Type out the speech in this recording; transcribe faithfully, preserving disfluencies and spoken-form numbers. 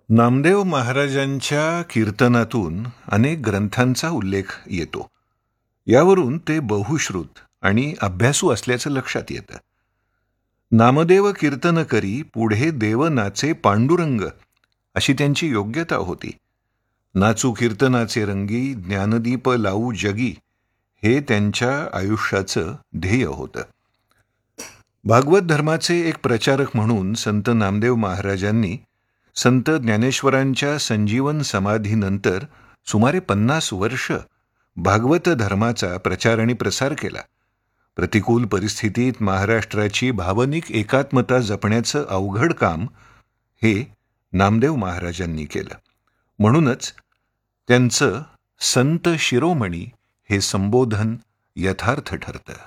नामदेव महाराजांच्या कीर्तनातून अनेक ग्रंथांचा उल्लेख येतो. यावरून ते बहुश्रुत आणि अभ्यासू असल्याचं लक्षात येतं. नामदेव कीर्तन करी पुढे देव नाचे पांडुरंग अशी त्यांची योग्यता होती. नाचू कीर्तनाचे रंगी ज्ञानदीप लावू जगी हे त्यांच्या आयुष्याचं ध्येय होतं. भागवत धर्माचे एक प्रचारक म्हणून संत नामदेव महाराजांनी संत ज्ञानेश्वरांच्या संजीवन समाधीनंतर सुमारे पन्नास वर्ष भागवत धर्माचा प्रचार आणि प्रसार केला. प्रतिकूल परिस्थितीत महाराष्ट्राची भावनिक एकात्मता जपण्याचं अवघड काम हे नामदेव महाराजांनी केलं. म्हणूनच त्यांचं संत शिरोमणी हे संबोधन यथार्थ ठरतं.